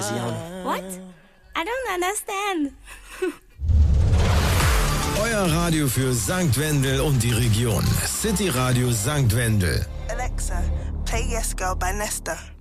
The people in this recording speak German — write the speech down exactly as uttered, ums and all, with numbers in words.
version. What? I don't understand. Euer Radio für Sankt Wendel und die Region. City Radio Sankt Wendel. Alexa, play Yes Girl by Nesta.